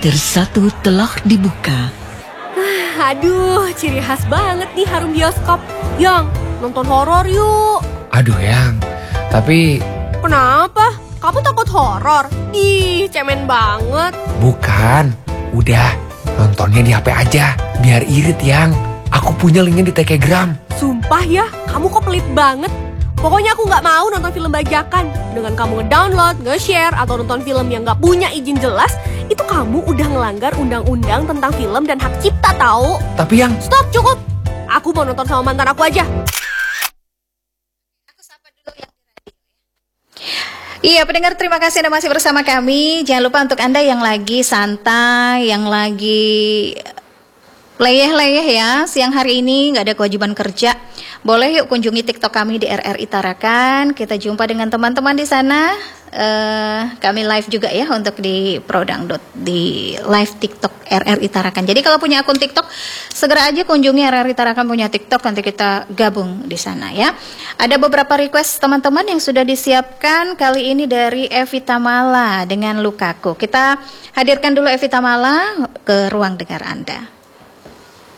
Teater 1 telah dibuka. Aduh, ciri khas banget nih harum bioskop. Yang, nonton horor yuk. Aduh Yang, tapi... Kenapa? Kamu takut horor? Ih, cemen banget. Bukan, udah nontonnya di HP aja, biar irit Yang. Aku punya linknya di Telegram. Sumpah ya, kamu kok pelit banget. Pokoknya aku gak mau nonton film bajakan. Dengan kamu ngedownload, nge-share, atau nonton film yang gak punya izin jelas, itu kamu udah ngelanggar undang-undang tentang film dan hak cipta tahu. Tapi Yang... Stop, cukup. Aku mau nonton sama mantan aku aja. Iya, pendengar, terima kasih Anda masih bersama kami. Jangan lupa untuk Anda yang lagi santai, yang lagi leyeh-leyeh ya, siang hari ini nggak ada kewajiban kerja, boleh yuk kunjungi TikTok kami di RRI Tarakan. Kita jumpa dengan teman-teman di sana. Kami live juga ya untuk di Prodangdut, di live TikTok RRI Tarakan. Jadi kalau punya akun TikTok, segera aja kunjungi RRI Tarakan punya TikTok, nanti kita gabung di sana ya. Ada beberapa request teman-teman yang sudah disiapkan kali ini dari Evita Mala dengan Lukaku. Kita hadirkan dulu Evita Mala ke ruang dengar Anda.